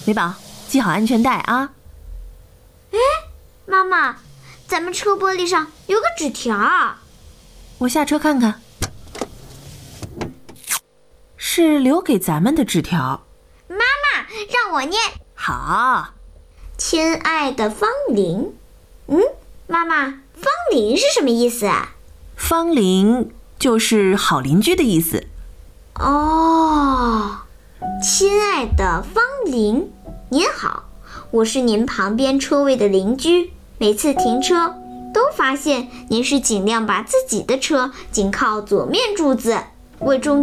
美宝，系好安全带啊。 妈妈，咱们车玻璃上有个纸条。 我下车看看，是留给咱们的纸条。 妈妈，让我念。 好。 亲爱的方玲。妈妈，方玲是什么意思啊？ 方玲就是好邻居的意思。 哦，亲爱的方玲，您好，我是您旁边车位的邻居，每次停车都发现您是尽量把自己的车紧靠左面柱子，为中